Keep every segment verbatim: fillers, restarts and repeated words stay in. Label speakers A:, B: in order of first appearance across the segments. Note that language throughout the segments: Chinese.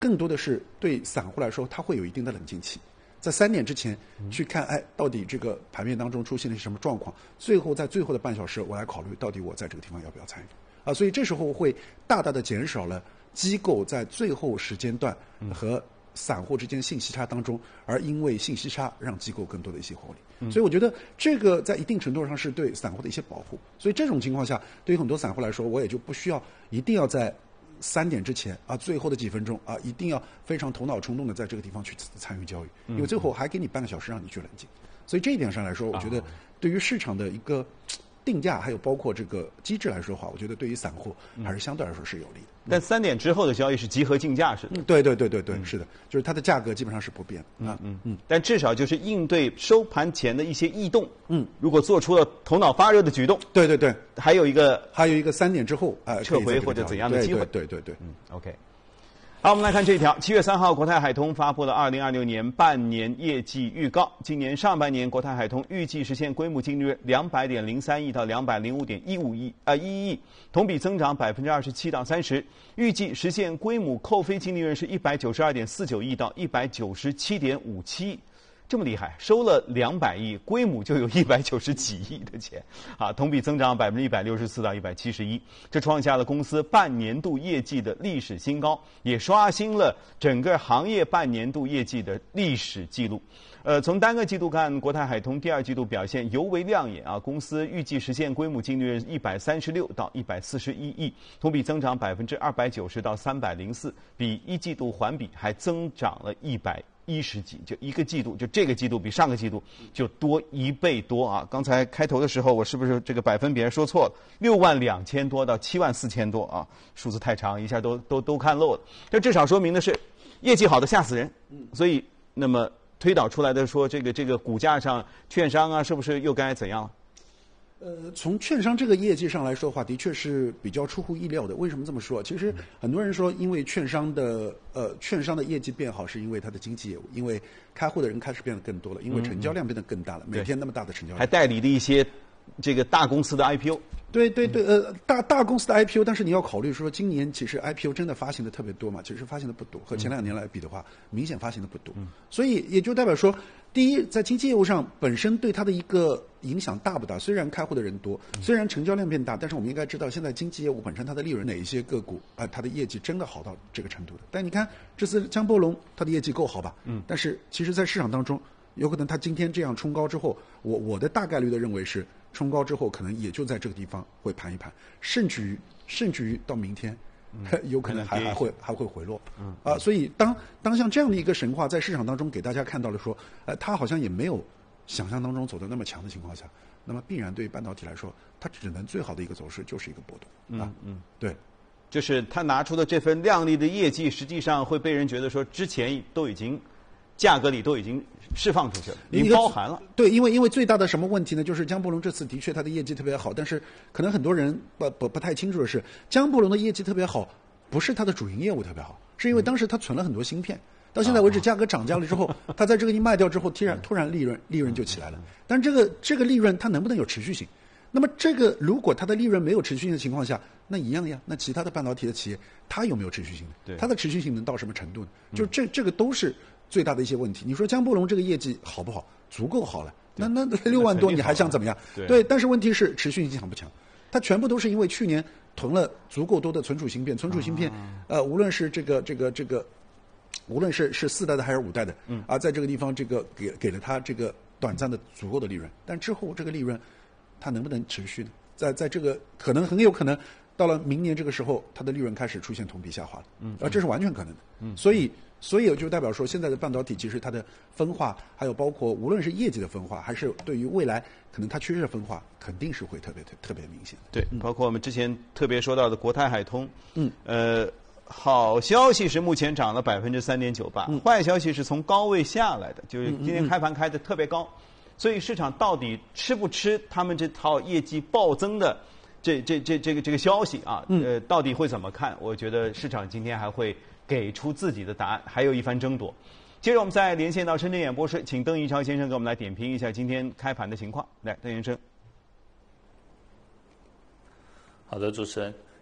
A: 更多的是对散户来说，他会有一定的冷静期。在三点之前去看，哎，到底这个盘面当中出现了什么状况？最后在最后的半小时，我来考虑到底我在这个地方要不要参与啊？所以这时候会大大的减少了机构在最后时间段和散户之间信息差当中，而因为信息差让机构更多的一些获利。所以我觉得这个在一定程度上是对散户的一些保护。所以这种情况下，对于很多散户来说，我也就不需要一定要在三点之前啊，最后的几分钟啊，一定要非常头脑冲动的在这个地方去参与交易，因为最后还给你半个小时让你去冷静。所以这一点上来说，我觉得对于市场的一个定价，还有包括这个机制来说的话，我觉得对于散户还是相对来说是有利的。
B: 但三点之后的交易是集合竞价式的。
A: 嗯，对对对对对，嗯、是的，就是它的价格基本上是不变的啊。
B: 嗯嗯。但至少就是应对收盘前的一些异动。
A: 嗯。
B: 如果做出了头脑发热的举动，
A: 对对对，
B: 还有一个
A: 还有一个三点之后啊、呃、
B: 撤回或者怎样的机会。
A: 对对对 对, 对，
B: 嗯 ，OK。好，我们来看这一条。七月三号，国泰海通发布了二零二六年半年业绩预告。今年上半年，国泰海通预计实现规模净利润两百点零三亿到两百零五点一五亿，呃一亿，同比增长百分之二十七到三十。预计实现规模扣非净利润是一百九十二点四九亿到一百九十七点五七亿。这么厉害，收了两百亿，规模就有一百九十几亿的钱，啊，同比增长百分之一百六十四到一百七十一，这创下了公司半年度业绩的历史新高，也刷新了整个行业半年度业绩的历史记录。呃，从单个季度看，国泰海通第二季度表现尤为亮眼啊，公司预计实现规模净利润一百三十六到一百四十一亿，同比增长百分之二百九十到三百零四，比一季度环比还增长了一百。一十几，就一个季度，就这个季度比上个季度就多一倍多啊！刚才开头的时候，我是不是这个百分别说错了？六万两千多到七万四千多啊，数字太长，一下都都都看漏了。这至少说明的是，业绩好的吓死人。所以，那么推导出来的说，这个这个股价上，券商啊，是不是又该怎样了？
A: 呃，从券商这个业绩上来说的话，的确是比较出乎意料的。为什么这么说？其实很多人说，因为券商的呃券商的业绩变好，是因为它的经纪业务，因为开户的人开始变得更多了，因为成交量变得更大了，每天那么大的成交量，
B: 还代理了一些这个大公司的 I P O。
A: 对对对，呃，大大公司的 I P O， 但是你要考虑说，今年其实 I P O 真的发行的特别多嘛？其实发行的不多，和前两年来比的话，明显发行的不多。所以也就代表说，第一，在经纪业务上本身对它的一个影响大不大？虽然开户的人多，虽然成交量变大，但是我们应该知道，现在经纪业务本身它的利润哪一些个股啊、呃，它的业绩真的好到这个程度的？但你看这次江波龙，它的业绩够好吧？嗯，但是其实在市场当中，有可能它今天这样冲高之后，我我的大概率的认为是。冲高之后，可能也就在这个地方会盘一盘，甚至于甚至于到明天，嗯、有可能还还会还会回落。嗯啊，所以当当像这样的一个神话在市场当中给大家看到了说，呃，它好像也没有想象当中走得那么强的情况下，那么必然对于半导体来说，它只能最好的一个走势就是一个波动啊。
B: 嗯嗯，
A: 对，
B: 就是他拿出的这份亮丽的业绩，实际上会被人觉得说之前都已经。价格里都已经释放出去了，已经包含了。
A: 对，因为因为最大的什么问题呢？就是江波龙这次的确它的业绩特别好，但是可能很多人不不不太清楚的是，江波龙的业绩特别好，不是它的主营业务特别好，是因为当时它存了很多芯片，到现在为止价格涨价了之后，它在这个一卖掉之后，突然突然利润利润就起来了。但这个这个利润它能不能有持续性？那么这个如果它的利润没有持续性的情况下，那一样呀。那其他的半导体的企业，它有没有持续性呢？它的持续性能到什么程度呢？就这这个都是。最大的一些问题，你说江波龙这个业绩好不好？足够好了，那那六万多你还想怎么样？
B: 对，
A: 对，但是问题是持续性强不强？它全部都是因为去年囤了足够多的存储芯片，存储芯片，啊、呃，无论是这个这个这个，无论是是四代的还是五代的，嗯，啊，在这个地方这个给给了它这个短暂的足够的利润，但之后这个利润它能不能持续呢？在在这个可能很有可能到了明年这个时候，它的利润开始出现同比下滑了，嗯，啊，这是完全可能的，嗯，所以。所以就代表说，现在的半导体其实它的分化，还有包括无论是业绩的分化，还是对于未来可能它趋势的分化，肯定是会特别特特别明显的。
B: 对，嗯、包括我们之前特别说到的国泰海通，嗯，呃，好消息是目前涨了百分之三点九八，坏消息是从高位下来的，就是今天开盘开的特别高，嗯嗯嗯，所以市场到底吃不吃他们这套业绩暴增的这这这这个这个消息啊？呃，到底会怎么看？我觉得市场今天还会。给出自己的答案，还有一番争夺。接着我们再连线到深圳演播室，请邓一超先生给我们来点评一下今天开盘的情况。来，邓先生。
C: 好的，主持人。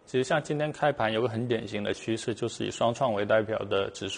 C: 其实像今天开盘有个很典型的趋势，就是以双创为代表的指数